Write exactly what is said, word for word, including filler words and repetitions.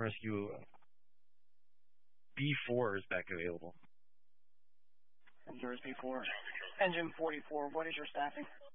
Rescue B four is back available. Honduras B four. Engine forty-four, what is your staffing?